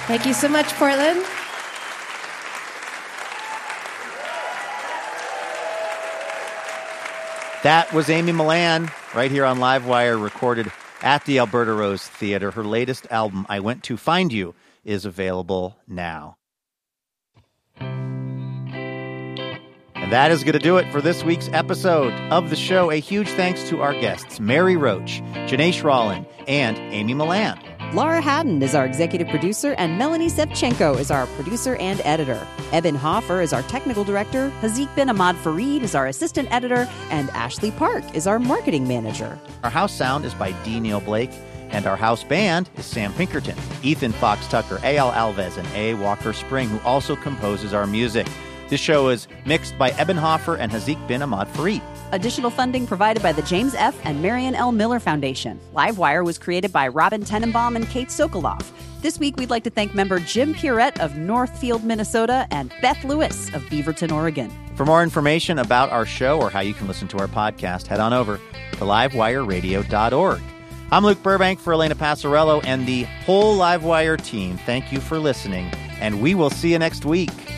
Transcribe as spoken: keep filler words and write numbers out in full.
Thank you so much, Portland. That was Amy Millan right here on Livewire, recorded at the Alberta Rose Theatre. Her latest album, I Went to Find You, is available now. And that is going to do it for this week's episode of the show. A huge thanks to our guests, Mary Roach, Janae Rollin, and Amy Millan. Laura Haddon is our executive producer, and Melanie Sevchenko is our producer and editor. Eben Hoffer is our technical director, Hazik bin Ahmad Fareed is our assistant editor, and Ashley Park is our marketing manager. Our house sound is by D. Neil Blake, and our house band is Sam Pinkerton, Ethan Fox Tucker, A L Alves, and A. Walker Spring, who also composes our music. This show is mixed by Eben Hoffer and Hazik bin Ahmad Fareed. Additional funding provided by the James F. and Marion L. Miller Foundation. Livewire was created by Robin Tenenbaum and Kate Sokoloff. This week, we'd like to thank member Jim Pierrette of Northfield, Minnesota, and Beth Lewis of Beaverton, Oregon. For more information about our show or how you can listen to our podcast, head on over to livewire radio dot org. I'm Luke Burbank for Elena Passarello and the whole Livewire team. Thank you for listening, and we will see you next week.